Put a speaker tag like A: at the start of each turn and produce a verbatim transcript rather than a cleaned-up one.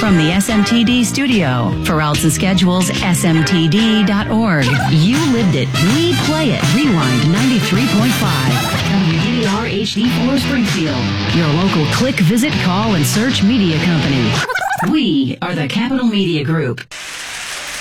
A: from the S M T D studio. For routes and schedules, S M T D dot org. You lived it. We play it. Rewind ninety-three point five. W D R H D four Springfield. Your local click, visit, call, and search media company. We are the Capital Media Group.